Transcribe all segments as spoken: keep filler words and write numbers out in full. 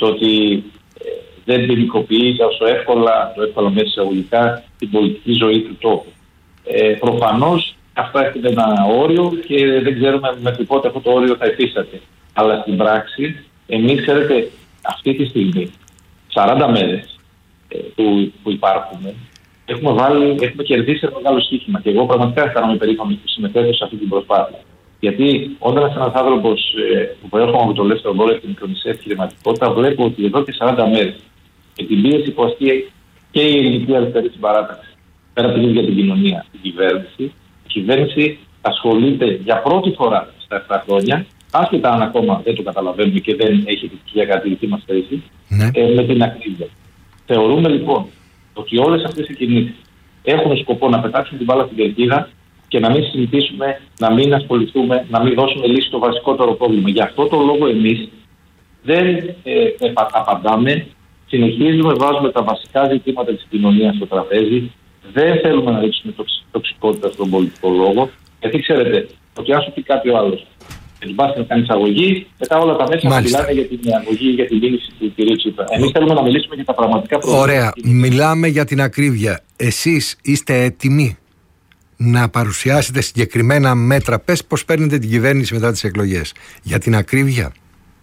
το ότι ε, δεν ποινικοποιεί τόσο εύκολα, το εύκολα μέσα εισαγωγικά, την πολιτική ζωή του τόπου. Ε, προφανώς αυτά έχουν ένα όριο και δεν ξέρουμε μέχρι πότε αυτό το όριο θα υφίσταται. Αλλά στην πράξη, εμείς ξέρετε, αυτή τη στιγμή, σαράντα μέρες ε, που, που υπάρχουμε, έχουμε, βάλει, έχουμε κερδίσει ένα μεγάλο στοίχημα. Και εγώ πραγματικά αισθάνομαι περήφανος που συμμετέχω σε αυτή την προσπάθεια. Γιατί όταν είσαι ένας άνθρωπος ε, που προέρχομαι από το ελεύθερο εμπόριο και την μικρομεσαία επιχειρηματικότητα, βλέπω ότι εδώ και σαράντα μέρες με την πίεση που ασκεί και η ελληνική αριστερή συμπαράταξη, πέρα από την ίδια την κοινωνία, την κυβέρνηση, η κυβέρνηση ασχολείται για πρώτη φορά στα επτά χρόνια, άσχετα αν ακόμα δεν το καταλαβαίνουμε και δεν έχει επιτυχία κατά τη δική μας θέση, ναι. ε, με την ακρίβεια. Θεωρούμε λοιπόν ότι όλες αυτές οι κινήσεις έχουν σκοπό να πετάξουν την μπάλα στην κερκίδα και να μην συζητήσουμε, να μην ασχοληθούμε, να μην δώσουμε λύση στο βασικότερο πρόβλημα. Γι' αυτό το λόγο εμείς δεν ε, ε, απαντάμε, συνεχίζουμε, βάζουμε τα βασικά ζητήματα της κοινωνίας στο τραπέζι, δεν θέλουμε να ρίξουμε τοξικότητα στον πολιτικό λόγο, γιατί ξέρετε ότι αν σου πει κάποιο άλλο, μπας να κάνει εισαγωγή, μετά όλα τα μέσα μιλάνε για την αγωγή, για την κίνηση του κ. Τσίπρα. Εμείς θέλουμε να μιλήσουμε για τα πραγματικά προβλήματα. Ωραία. Μιλάμε για την ακρίβεια. Εσείς είστε έτοιμοι να παρουσιάσετε συγκεκριμένα μέτρα? Πες πώς παίρνετε την κυβέρνηση μετά τις εκλογές. Για την ακρίβεια.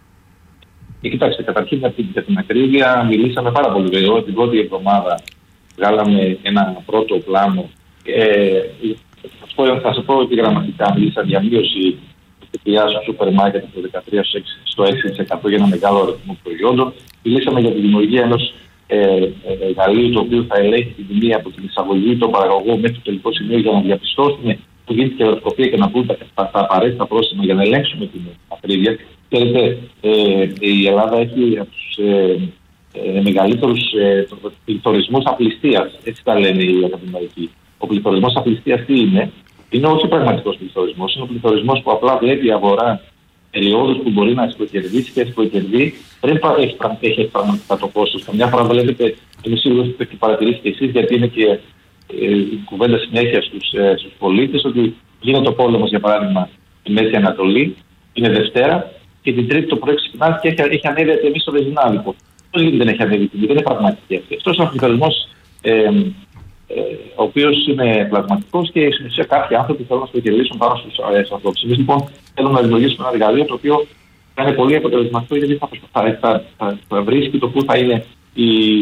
Και κοιτάξτε, καταρχήν για την ακρίβεια μιλήσαμε πάρα πολύ γρήγορα. Την πρώτη εβδομάδα βγάλαμε ένα πρώτο πλάνο. Ε, θα σας πω επιγραμματικά, μιλήσα για μείωση στο σούπερ μάρκετ από το δεκατρία στο έξι τοις εκατό για ένα μεγάλο αριθμό προϊόντων. Μιλήσαμε για τη δημιουργία ενός ε, εργαλείου το οποίο θα ελέγχει την τιμή από την εισαγωγή των παραγωγών μέχρι το τελικό σημείο για να διαπιστώσουμε που γίνεται κερδοσκοπία και να πούμε τα, τα απαραίτητα πρόσημα για να ελέγξουμε την ακρίβεια. Ξέρετε, ε, η Ελλάδα έχει από τους ε, ε, μεγαλύτερους ε, πληθωρισμούς απληστίας. Έτσι τα λένε οι ακαδημαϊκοί. Ο πληθωρισμός απληστίας τι είναι? Είναι όχι πραγματικός πληθωρισμός, είναι ο πληθωρισμός που απλά βλέπει η αγορά περιόδους που μπορεί να εξωκερδίσει και εξωκερδεί πριν έχει, έχει πραγματικά το κόστος. Καμιά φορά βλέπετε, είμαι σίγουρος ότι το έχετε παρατηρήσει και εσείς, γιατί είναι και ε, η κουβέντα συνέχεια στους, ε, στους πολίτες, ότι γίνεται ο πόλεμος, για παράδειγμα, στη Μέση Ανατολή, είναι Δευτέρα και την Τρίτη το πρωί ξυπνάς και έχει, έχει ανέβει η τιμή στο βενζινάδικο. Πώς γιατί δεν έχει ανέβει η τιμή? Δεν είναι πραγματική αυτή. Αυτός είναι ο πληθωρισμός. Ε, Ε, ο οποίος είναι πλασματικός και σε κάποιοι άνθρωποι θέλουν να το κερδίσουν πάνω στους ανθρώπους. Εμείς λοιπόν θέλουμε να δημιουργήσουμε ένα εργαλείο το οποίο θα είναι πολύ αποτελεσματικό, γιατί θα, θα, θα, θα, θα βρίσκει το που θα είναι η,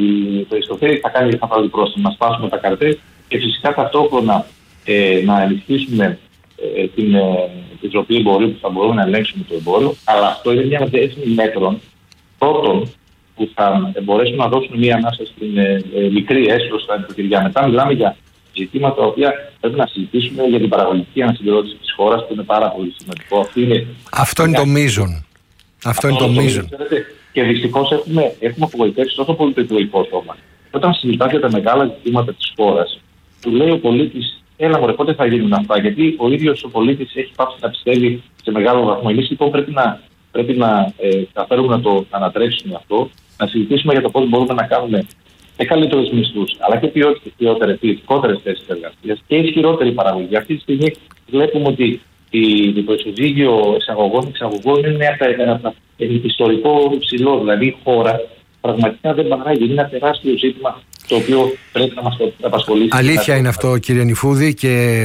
το ιστοφέρει, θα κάνει θα πάρει πρόστιμο, να σπάσουμε τα καρτέλ και φυσικά ταυτόχρονα ε, να ενισχύσουμε ε, την, ε, την τροπή εμπορίου που θα μπορούμε να ελέγξουμε το εμπόριο. Αλλά αυτό είναι μια δέσμη μέτρων πρώτον που θα μπορέσουν να δώσουν μια ανάσα στην ε, ε, μικρή έσοδο στα νοικοκυριά. Μετά μιλάμε για ζητήματα τα οποία πρέπει να συζητήσουμε για την παραγωγική ανασυγκρότηση της χώρας, που είναι πάρα πολύ σημαντικό. Αυτό είναι, Αυτό είναι το μείζον. Αυτό είναι το μείζον. Και δυστυχώς έχουμε, έχουμε απογοητεύσει τόσο πολύ το εκλογικό σώμα. Όταν συζητάτε για τα μεγάλα ζητήματα της χώρας, του λέει ο πολίτης, έλα μωρέ, πότε θα γίνουν αυτά? Γιατί ο ίδιος ο πολίτης έχει πάψει να πιστεύει σε μεγάλο βαθμό. Εμείς λοιπόν πρέπει να, πρέπει να ε, καταφέρουμε να το ανατρέψουμε αυτό, να συζητήσουμε για το πώς μπορούμε να κάνουμε και καλύτερους μισθούς, αλλά και ποιοτικότερες θέσεις εργασίας και ισχυρότερη παραγωγή. Αυτή τη στιγμή βλέπουμε ότι το ισοζύγιο εισαγωγών-εξαγωγών είναι ένα ιστορικό υψηλό. Δηλαδή η χώρα πραγματικά δεν παράγει. Είναι ένα τεράστιο ζήτημα το οποίο πρέπει να μας απασχολήσει. Αλήθεια είναι αυτό, κύριε Νιφούδη, και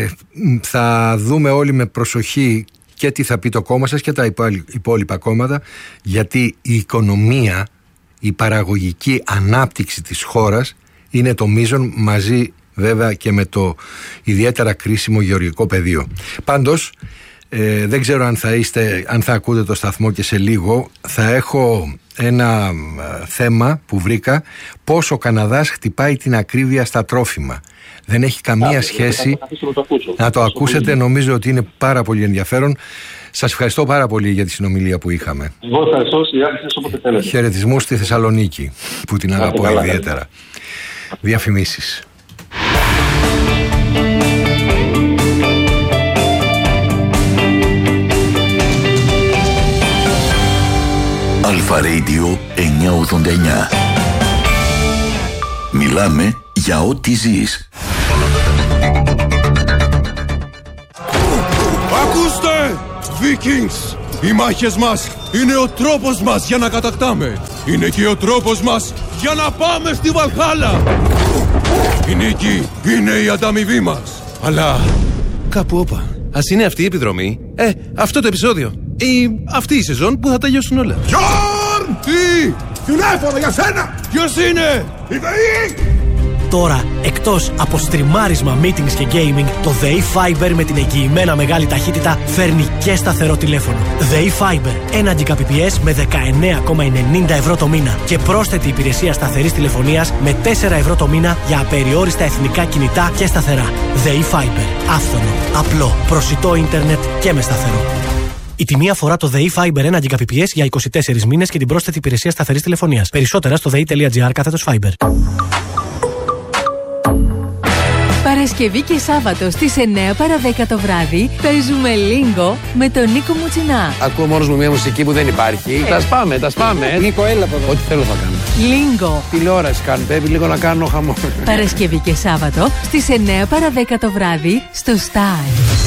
θα δούμε όλοι με προσοχή και τι θα πει το κόμμα σας και τα υπόλοιπα κόμματα, γιατί η οικονομία, η παραγωγική ανάπτυξη της χώρας είναι το μείζον, μαζί βέβαια και με το ιδιαίτερα κρίσιμο γεωργικό πεδίο. Πάντως ε, δεν ξέρω αν θα, είστε, αν θα ακούτε το σταθμό και σε λίγο θα έχω ένα ε, θέμα που βρήκα, πώς ο Καναδάς χτυπάει την ακρίβεια στα τρόφιμα. Δεν έχει καμία Ά, σχέση να το, να το ακούσετε, νομίζω ότι είναι πάρα πολύ ενδιαφέρον. Σας ευχαριστώ πάρα πολύ για τη συνομιλία που είχαμε. Εγώ ευχαριστώ, συνεχίσεις όποτε θέλετε. Χαιρετισμούς στη Θεσσαλονίκη, που την αγαπώ καλά, ιδιαίτερα. Καλά. Διαφημίσεις. Αλφα Radio εννιακόσια ογδόντα εννιά. Μιλάμε για ό,τι ζεις. Ακούστε! Vikings! Οι μάχες μας είναι ο τρόπος μας για να κατακτάμε. Είναι και ο τρόπος μας για να πάμε στη Βαλχάλα. Η νίκη είναι η ανταμοιβή μας. Αλλά κάπου όπα. Ας είναι αυτή η επιδρομή, ε, αυτό το επεισόδιο ή αυτή η σεζόν που θα τελειώσουν όλα. Γιόρν! Τι! Τηλέφωνο για σένα! Ποιος είναι? Η ΔΕΗ! Τώρα, εκτός από στριμάρισμα, meetings και gaming, το ΔΕΗ Fiber με την εγγυημένα μεγάλη ταχύτητα φέρνει και σταθερό τηλέφωνο. ΔΕΗ Fiber, ένα Gbps με δεκαεννέα κόμμα ενενήντα ευρώ το μήνα και πρόσθετη υπηρεσία σταθερής τηλεφωνίας με τέσσερα ευρώ το μήνα για απεριόριστα εθνικά κινητά και σταθερά. ΔΕΗ Fiber, άφθονο, απλό, προσιτό ίντερνετ και με σταθερό. Η τιμή αφορά το ΔΕΗ Fiber ένα Gbps για είκοσι τέσσερις μήνες και την πρόσθετη υπηρεσία σταθερής τηλεφωνίας. Περισσότερα στο δei.gr κάθετος Fiber. Παρασκευή και Σάββατο στις εννέα παρά δέκα το βράδυ παίζουμε Lingo με τον Νίκο Μουτσινά. Ακούω μόνος μου μια μουσική που δεν υπάρχει. Ε. Τα σπάμε, τα σπάμε. Νίκο, έλα από εδώ. Ό,τι θέλω θα κάνω. Lingo. Τηλεόραση κάνω, πρέπει λίγο να κάνω χαμό. Παρασκευή και Σάββατο στις εννέα παρά δέκα το βράδυ στο Star.